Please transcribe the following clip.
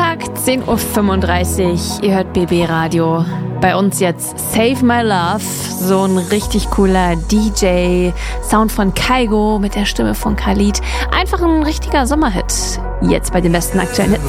Sonntag, 10.35 Uhr. Ihr hört BB Radio. Bei uns jetzt Save My Love, so ein richtig cooler DJ, Sound von Kygo mit der Stimme von Khalid. Einfach ein richtiger Sommerhit. Jetzt bei den besten aktuellen Hits.